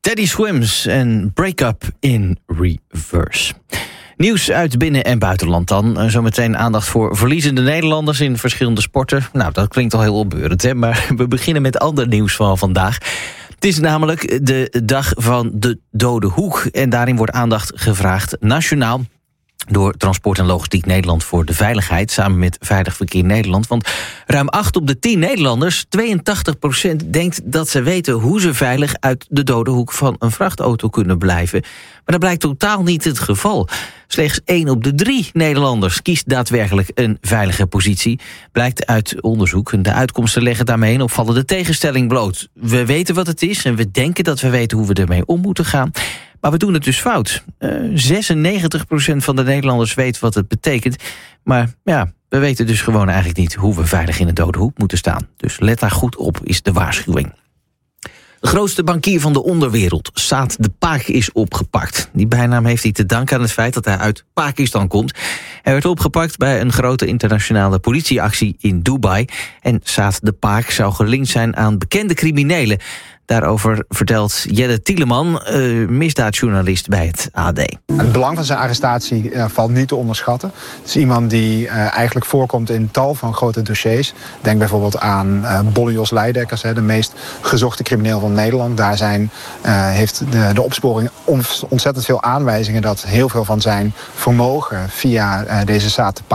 Teddy Swims en Break Up in Reverse. Nieuws uit binnen- en buitenland dan. Zometeen aandacht voor verliezende Nederlanders in verschillende sporten. Nou, dat klinkt al heel opbeurend, hè? Maar we beginnen met ander nieuws van vandaag. Het is namelijk de dag van de dode hoek. En daarin wordt aandacht gevraagd nationaal door Transport en Logistiek Nederland voor de veiligheid, samen met Veilig Verkeer Nederland. Want ruim 8 op de 10 Nederlanders, 82%, denkt dat ze weten hoe ze veilig uit de dode hoek van een vrachtauto kunnen blijven. Maar dat blijkt totaal niet het geval. Slechts 1 op de 3 Nederlanders kiest daadwerkelijk een veilige positie. Blijkt uit onderzoek. En de uitkomsten leggen daarmee een opvallende tegenstelling bloot. We weten wat het is en we denken dat we weten hoe we ermee om moeten gaan. Maar we doen het dus fout. 96% van de Nederlanders weet wat het betekent. Maar ja, we weten dus gewoon eigenlijk niet hoe we veilig in de dode hoek moeten staan. Dus let daar goed op, is de waarschuwing. De grootste bankier van de onderwereld, Saad de Paak, is opgepakt. Die bijnaam heeft hij te danken aan het feit dat hij uit Pakistan komt. Hij werd opgepakt bij een grote internationale politieactie in Dubai. En Saad de Paak zou gelinkt zijn aan bekende criminelen. Daarover vertelt Jelle Tieleman, misdaadjournalist bij het AD. Het belang van zijn arrestatie valt niet te onderschatten. Het is iemand die eigenlijk voorkomt in tal van grote dossiers. Denk bijvoorbeeld aan Bolle Jos Leidekkers, de meest gezochte crimineel van Nederland. Daar heeft de opsporing ontzettend veel aanwijzingen dat heel veel van zijn vermogen via deze Saad de Paak